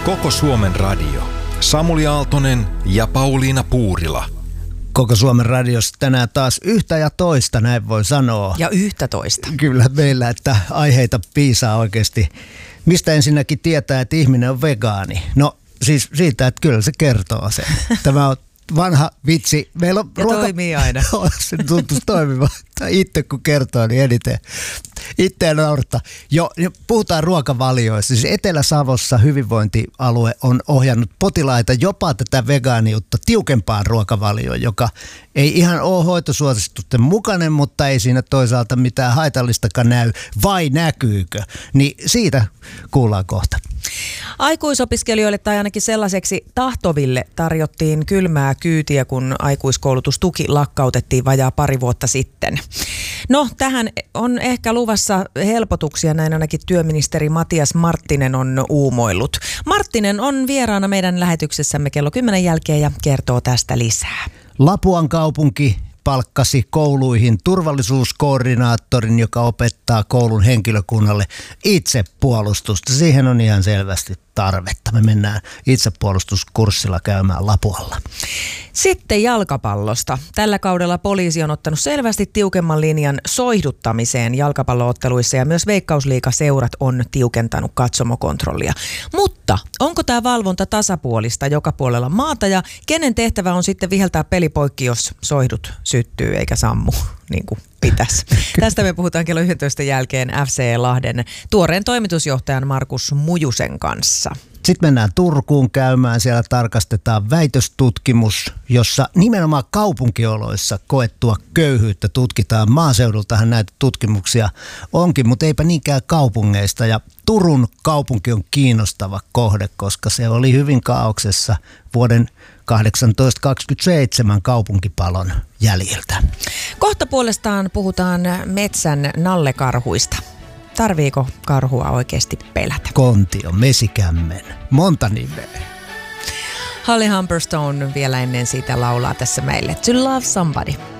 Koko Suomen radio. Samuli Aaltonen ja Pauliina Puurila. Koko Suomen radiossa tänään taas yhtä ja toista, näin voi sanoa. Ja 11. Kyllä meillä, että aiheita piisaa oikeasti. Mistä ensinnäkin tietää, että ihminen on vegaani? No siis siitä, että kyllä se kertoo sen. Tämä on vanha vitsi. Meillä on ja toimii aina. Se tuntuisi toimivan. Itse kun kertoo, niin eniten itseä naurattaa. Jo, puhutaan ruokavalioista. Siis Etelä-Savossa hyvinvointialue on ohjannut potilaita jopa tätä vegaaniutta tiukempaan ruokavalioon, joka ei ihan ole hoitosuositusten mukainen, mutta ei siinä toisaalta mitään haitallistakaan näy. Vai näkyykö? Niin siitä kuullaan kohta. Aikuisopiskelijoille tai ainakin sellaiseksi tahtoville tarjottiin kylmää kyytiä, kun aikuiskoulutustuki lakkautettiin vajaa pari vuotta sitten. No, tähän on ehkä luvassa helpotuksia, näin ainakin työministeri Matias Marttinen on uumoillut. Marttinen on vieraana meidän lähetyksessämme kello 10 jälkeen ja kertoo tästä lisää. Lapuan kaupunki palkkasi kouluihin turvallisuuskoordinaattorin, joka opettaa koulun henkilökunnalle itsepuolustusta. Siihen on ihan selvästi tarvetta. Me mennään itsepuolustuskurssilla käymään Lapualla. Sitten jalkapallosta. Tällä kaudella poliisi on ottanut selvästi tiukemman linjan soihduttamiseen jalkapallootteluissa ja myös Veikkausliigaseurat on tiukentanut katsomokontrollia. Mutta onko tämä valvonta tasapuolista joka puolella maata ja kenen tehtävä on sitten viheltää peli poikki, jos soihdut syttyy eikä sammu niin kuin pitäisi? Tästä me puhutaan kello 11 jälkeen FC Lahden tuoreen toimitusjohtajan Markus Mujusen kanssa. Sitten mennään Turkuun käymään, siellä tarkastetaan väitöstutkimus, jossa nimenomaan kaupunkioloissa koettua köyhyyttä tutkitaan. Maaseudultahan näitä tutkimuksia onkin, mutta eipä niinkään kaupungeista. Ja Turun kaupunki on kiinnostava kohde, koska se oli hyvin kaauksessa vuoden 1827 kaupunkipalon jäljiltä. Kohta puolestaan puhutaan metsän nallekarhuista. Tarviiko karhua oikeasti pelätä? Kontio, mesikämmen, monta nimeä. Holly Humberstone vielä ennen sitä laulaa tässä meille To Love Somebody.